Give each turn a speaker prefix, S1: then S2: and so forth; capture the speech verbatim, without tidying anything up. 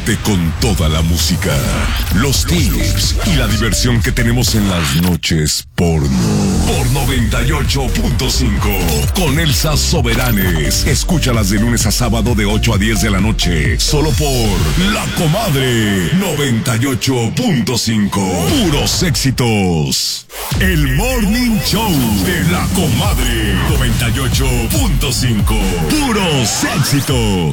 S1: Quédate con toda la música, los tips y la diversión que tenemos en las noches porno. Por noventa y ocho punto cinco. Con Elsa Soberanes. Escúchalas de lunes a sábado de ocho a diez de la noche. Solo por La Comadre. noventa y ocho punto cinco. Puros éxitos. El Morning Show de La Comadre. noventa y ocho punto cinco. Puros éxitos.